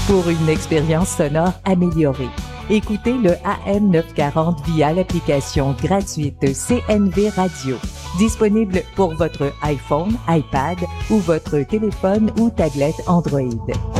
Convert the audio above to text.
pour une expérience sonore améliorée. Écoutez le AM940 via l'application gratuite CNV Radio, disponible pour votre iPhone, iPad ou votre téléphone ou tablette Android.